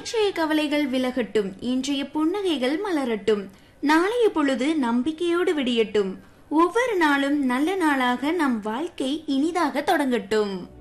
நேற்றைய கவலைகள் விலகட்டும், இன்றைய புன்னகைகள் மலரட்டும், நாளைய பொழுது நம்பிக்கையோடு விடியட்டும், ஒவ்வொரு நாளும் நல்ல நாளாக நம் வாழ்க்கை இனிதாக தொடங்கட்டும்.